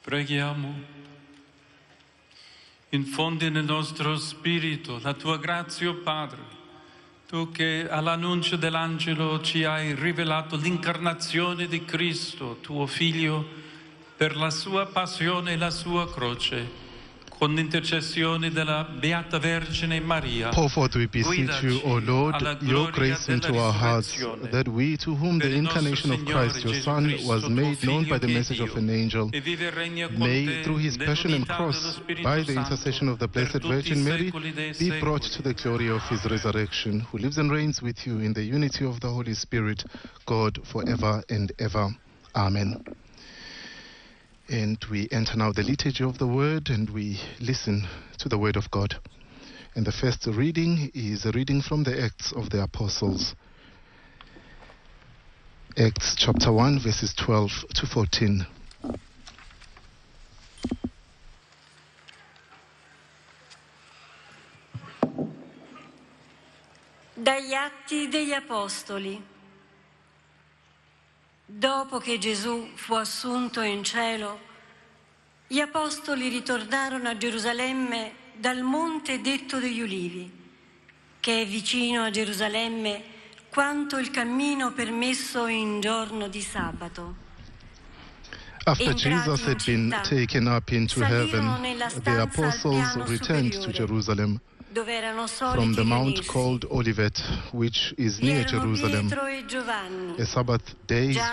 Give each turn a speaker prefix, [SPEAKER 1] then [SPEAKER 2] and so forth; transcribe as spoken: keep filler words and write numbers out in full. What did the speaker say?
[SPEAKER 1] Preghiamo. Infondi nel nostro spirito la tua grazia, o Padre, tu che all'annuncio dell'angelo ci hai rivelato l'incarnazione di Cristo, tuo Figlio, per la sua passione e la sua croce, con l'intercessione della Beata Vergine Maria.
[SPEAKER 2] Pour forth, we beseech you, O Lord, your grace into our hearts, that we, to whom the incarnation of Christ, your Son, was made known by the message of an angel, may, through his passion and cross, by the intercession of the Blessed Virgin Mary, be brought to the glory of his resurrection, who lives and reigns with you in the unity of the Holy Spirit, God, forever and ever. Amen. And we enter now the liturgy of the Word, and we listen to the Word of God. And the first reading is a reading from the Acts of the Apostles. Acts chapter one, verses twelve to fourteen.
[SPEAKER 3] Dagli Atti degli Apostoli. Dopo che Gesù fu assunto in cielo, gli apostoli ritornarono a Gerusalemme dal monte detto degli Ulivi, che è vicino a Gerusalemme quanto il cammino permesso in giorno di sabato.
[SPEAKER 2] After Jesus had been taken up into heaven, the apostles returned to Jerusalem from the mount called Olivet, which is near Jerusalem. A Sabbath day